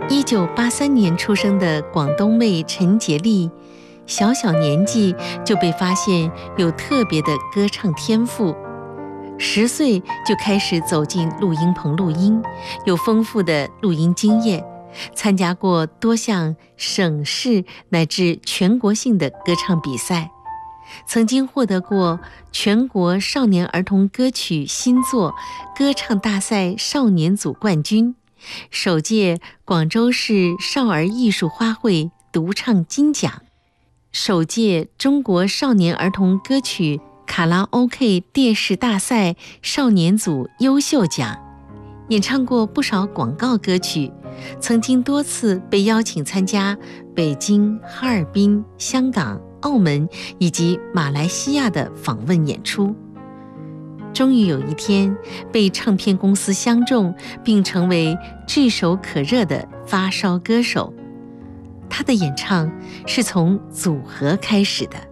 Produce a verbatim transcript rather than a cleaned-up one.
一九八三年出生的广东妹陈洁丽，小小年纪就被发现有特别的歌唱天赋，十岁就开始走进录音棚录音，有丰富的录音经验，参加过多项省市乃至全国性的歌唱比赛，曾经获得过全国少年儿童歌曲新作歌唱大赛少年组冠军，首届广州市少儿艺术花卉独唱金奖，首届中国少年儿童歌曲卡拉 OK 电视大赛少年组优秀奖，演唱过不少广告歌曲，曾经多次被邀请参加北京、哈尔滨、香港、澳门以及马来西亚的访问演出。终于有一天被唱片公司相中，并成为炙手可热的发烧歌手。他的演唱是从组合开始的。